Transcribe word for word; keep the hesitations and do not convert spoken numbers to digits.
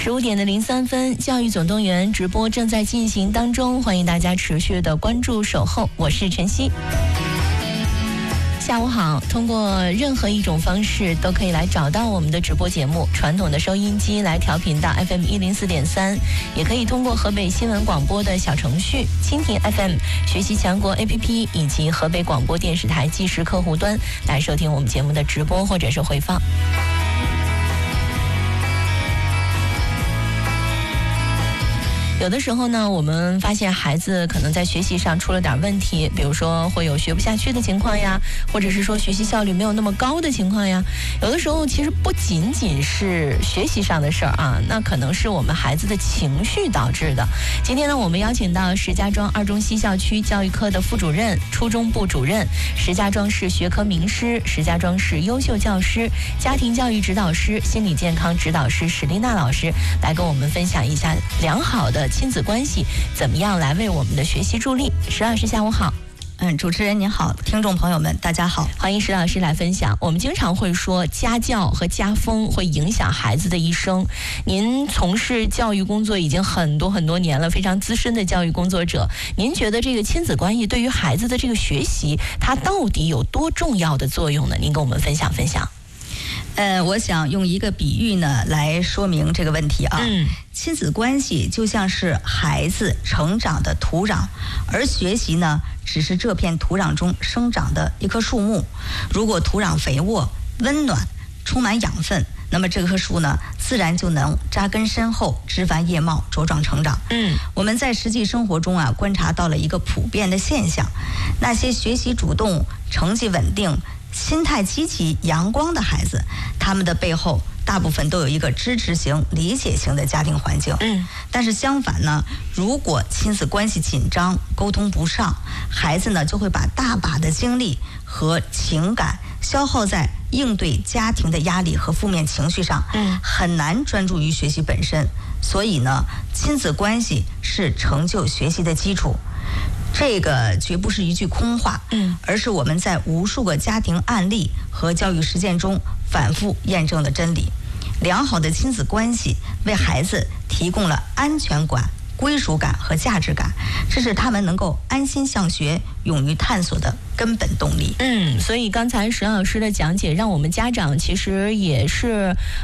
十五点的零三分，教育总动员直播正在进行当中，欢迎大家持续的关注守候，我是晨曦。下午好，通过任何一种方式都可以来找到我们的直播节目，传统的收音机来调频到 F M 一零四点三，也可以通过河北新闻广播的小程序、蜻蜓 F M、学习强国 A P P 以及河北广播电视台即时客户端来收听我们节目的直播或者是回放。有的时候呢，我们发现孩子可能在学习上出了点问题，比如说会有学不下去的情况呀，或者是说学习效率没有那么高的情况呀。有的时候其实不仅仅是学习上的事儿啊，那可能是我们孩子的情绪导致的。今天呢，我们邀请到石家庄二中西校区教育科的副主任、初中部主任、石家庄市学科名师、石家庄市优秀教师、家庭教育指导师、心理健康指导师史丽娜老师来跟我们分享一下良好的亲子关系怎么样来为我们的学习助力。石老师下午好。 嗯，主持人您好，听众朋友们大家好， 欢迎石老师来分享。我们经常会说家教和家风会影响孩子的一生，您从事教育工作已经很多很多年了，非常资深的教育工作者，您觉得这个亲子关系对于孩子的这个学习它到底有多重要的作用呢？您跟我们分享分享。 呃，我想用一个比喻呢来说明这个问题啊。嗯，亲子关系就像是孩子成长的土壤，而学习呢只是这片土壤中生长的一棵树木。如果土壤肥沃、温暖、充满养分，那么这棵树呢自然就能扎根深厚、枝繁叶茂、茁壮成长。嗯，我们在实际生活中啊观察到了一个普遍的现象，那些学习主动、成绩稳定、心态积极阳光的孩子，他们的背后大部分都有一个支持型、理解型的家庭环境。嗯，但是相反呢，如果亲子关系紧张、沟通不上，孩子呢就会把大把的精力和情感消耗在应对家庭的压力和负面情绪上，嗯，很难专注于学习本身。所以呢，亲子关系是成就学习的基础。这个绝不是一句空话，嗯，而是我们在无数个家庭案例和教育实践中反复验证的真理。良好的亲子关系为孩子提供了安全感、归属感和价值感，这是他们能够安心向学、勇于探索的根本动力。 嗯，所以刚才石老师的讲解让我们家长其实也是